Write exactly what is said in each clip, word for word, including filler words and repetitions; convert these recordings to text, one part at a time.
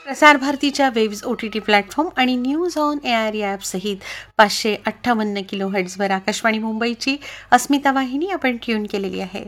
प्रसार भारतीच्या waves O T T platform आणि news on A R app सहित पाचशे अठ्ठावन्न किलो हर्ट्झवर आकाशवाणी मुंबईची अस्मिता वाहिनी आपण ट्यून केलेली आहे.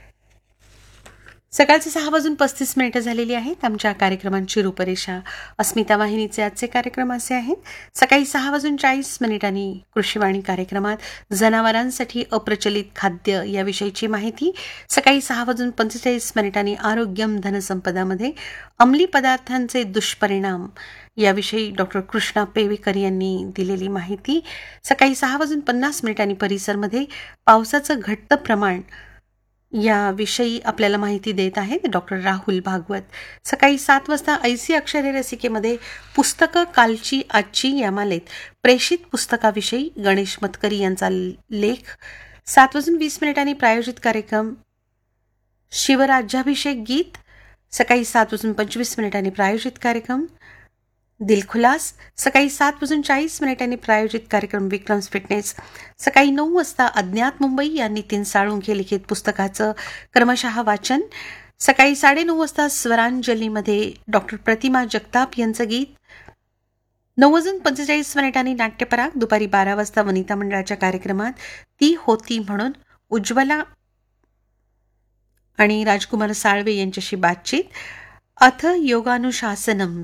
सकाळचे सहा वाजून पस्तीस मिनिटं झालेली आहेत. आमच्या कार्यक्रमांची रूपरेषा अस्मिता वाहिनीचे आजचे कार्यक्रम असे आहेत. सकाळी सहा वाजून चाळीस मिनिटांनी कृषीवाणी कार्यक्रमात जनावरांसाठी अप्रचलित खाद्य याविषयीची माहिती. सकाळी सहा वाजून पंचेचाळीस मिनिटांनी आरोग्यम धनसंपदामध्ये अंमली पदार्थांचे दुष्परिणाम याविषयी डॉक्टर कृष्णा पेवेकर यांनी दिलेली माहिती. सकाळी सहा वाजून पन्नास मिनिटांनी परिसरमध्ये पावसाचं घट्ट प्रमाण याविषयी आपल्याला माहिती देत आहेत डॉक्टर राहुल भागवत. सकाळी सात वाजता ऐसी अक्षरे रसिकेमध्ये पुस्तकं कालची आजची या मालेत प्रेषित पुस्तकाविषयी गणेश मतकरी यांचा लेख. सात वाजून वीस मिनिटांनी प्रायोजित कार्यक्रम शिवराज्याभिषेक गीत. सकाळी सात वाजून पंचवीस मिनिटांनी प्रायोजित कार्यक्रम दिलखुलास. सकाळी सात वाजून चाळीस मिनिटांनी प्रायोजित कार्यक्रम विक्रम्स फिटनेस. सकाळी नऊ वाजता अज्ञात मुंबई या नितीन साळुंखे लिखित पुस्तकाचं क्रमशः वाचन. सकाळी साडेनऊ वाजता स्वरांजलीमध्ये डॉक्टर प्रतिमा जगताप यांचं गीत. नऊ वाजून पंचेचाळीस मिनिटांनी नाट्यपराग. दुपारी बारा वाजता वनिता मंडळाच्या कार्यक्रमात ती होती म्हणून उज्ज्वला आणि राजकुमार साळवे यांच्याशी बातचीत. अथ योगानुशासनम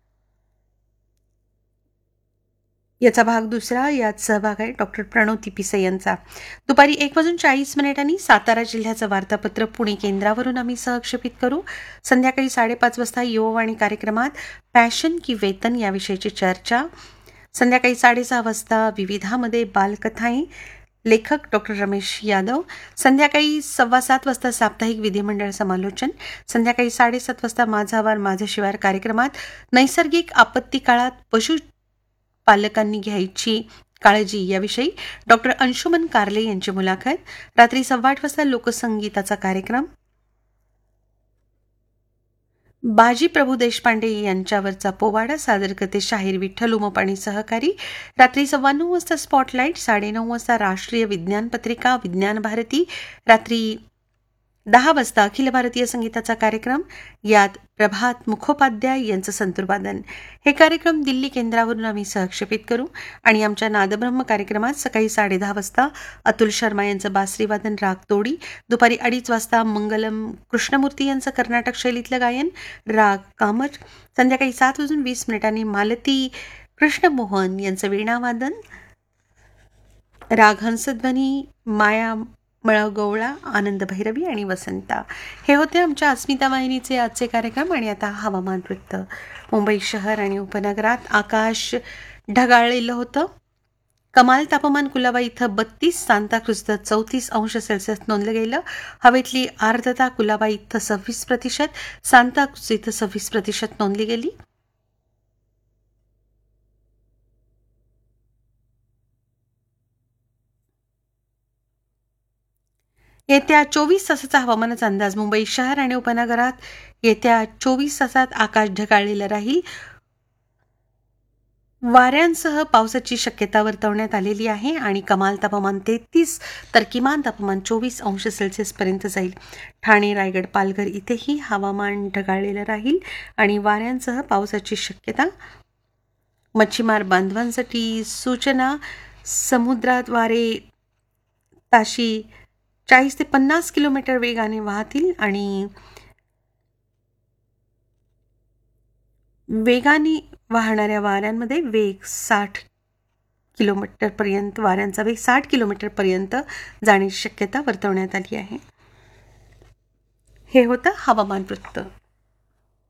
याचा भाग दुसरा. यात सहभाग आहे डॉक्टर प्रणोती पिसे यांचा. दुपारी एक वाजून चाळीस मिनिटांनी सातारा जिल्ह्याचं वार्तापत्र पुणे केंद्रावरून आम्ही सहक्षेपित करू. संध्याकाळी साडेपाच वाजता युववाणी कार्यक्रमात पॅशन की वेतन याविषयीची चर्चा. संध्याकाळी साडेसहा वाजता विविधामध्ये बालकथाई. लेखक डॉक्टर रमेश यादव. संध्याकाळी सव्वा सात वाजता साप्ताहिक विधिमंडळ समालोचन. संध्याकाळी साडेसात वाजता माझा वार माझं शिवार कार्यक्रमात नैसर्गिक आपत्ती काळात पशु पालकांनी घ्यायची काळजी याविषयी डॉक्टर अंशुमन कारले यांची मुलाखत. रात्री सव्वा आठ वाजता लोकसंगीताचा कार्यक्रम बाजी प्रभू देशपांडे यांच्यावरचा पोवाडा सादर करते शाहीर विठ्ठल उमप आणि सहकारी. रात्री सव्वा नऊ वाजता स्पॉटलाईट. साडेनऊ वाजता राष्ट्रीय विज्ञान पत्रिका विज्ञान भारती. रात्री दहा वाजता अखिल भारतीय संगीताचा कार्यक्रम. यात प्रभात मुखोपाध्याय यांचं संतुरवादन. हे कार्यक्रम दिल्ली केंद्रावरून आम्ही सहक्षेपित करू. आणि आमच्या नादब्रह्म कार्यक्रमात सकाळी साडे दहा वाजता अतुल शर्मा यांचं बासरीवादन राग तोडी. दुपारी अडीच वाजता मंगलम कृष्णमूर्ती यांचं कर्नाटक शैलीतलं गायन राग कामत. संध्याकाळी सात वाजून वीस मिनिटांनी मालती कृष्णमोहन यांचं वीणावादन राग हंसध्वनी माया मळगवळा आनंद भैरवी आणि वसंता. हे होते आमच्या अस्मिता वाहिनीचे आजचे कार्यक्रम. आणि आता हवामान वृत्त. मुंबई शहर आणि उपनगरात आकाश ढगाळलेलं होतं. कमाल तापमान कुलाबा इथं बत्तीस, सांताक्रुझ इथं चौतीस अंश सेल्सिअस नोंदलं गेलं. हवेतली आर्द्रता कुलाबा इथं सव्वीस प्रतिशत, सांताक्रुझ इथं सव्वीस प्रतिशत नोंदली गेली. येत्या चोवीस तासाचा हवामानाचा अंदाज. मुंबई शहर आणि उपनगरात येत्या चोवीस तासात आकाश ढगाळलेलं राहील. वाऱ्यांसह पावसाची शक्यता वर्तवण्यात आलेली आहे. आणि कमाल तापमान तेहतीस तर किमान तापमान चोवीस अंश सेल्सिअस पर्यंत जाईल. ठाणे, रायगड, पालघर इथेही हवामान ढगाळलेलं राहील आणि वाऱ्यांसह पावसाची शक्यता. मच्छीमार बांधवांसाठी सूचना. समुद्रात वारे ताशी चाळीस ते पन्नास किलोमीटर वेगाने वाहतील आणि वेगाने वाहणाऱ्या वाऱ्यांमध्ये वेग साठ किलोमीटर पर्यंत वाऱ्यांचा वेग साठ किलोमीटर पर्यंत जाण्याची शक्यता वर्तवण्यात आली आहे. हे होतं हवामान वृत्त.